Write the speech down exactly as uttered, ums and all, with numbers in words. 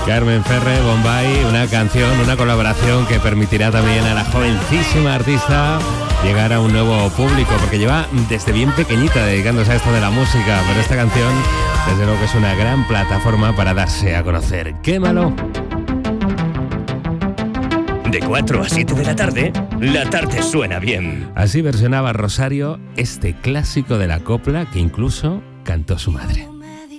Carmen Ferrer, Bombay, una canción, una colaboración que permitirá también a la jovencísima artista llegar a un nuevo público, porque lleva desde bien pequeñita dedicándose a esto de la música, pero esta canción desde luego que es una gran plataforma para darse a conocer. ¡Quémalo! De cuatro a siete de la tarde, la tarde suena bien. Así versionaba Rosario este clásico de la copla que incluso cantó su madre.